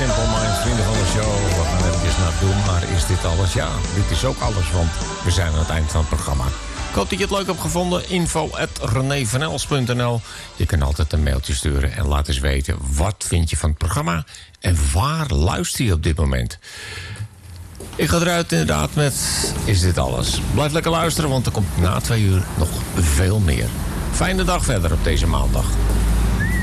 Simple Minds, vrienden van de show. We gaan eventjes naar doen, maar is dit alles? Ja, dit is ook alles, want we zijn aan het eind van het programma. Ik hoop dat je het leuk hebt gevonden. info@renévanels.nl. Je kan altijd een mailtje sturen en laat eens weten wat vind je van het programma en waar luister je op dit moment. Ik ga eruit inderdaad met Is dit alles? Blijf lekker luisteren, want er komt na 2 uur nog veel meer. Fijne dag verder op deze maandag.